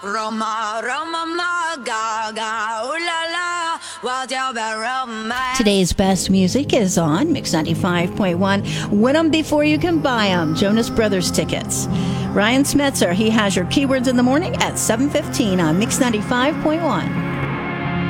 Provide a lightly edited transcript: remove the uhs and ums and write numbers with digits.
Roma, Roma, ma, ga, ga, ooh la la, wild about romance. Today's best music is on Mix 95.1. Win them before you can buy them. Jonas Brothers tickets. Ryan Smetzer, he has your keywords in the morning at 7:15 on Mix 95.1.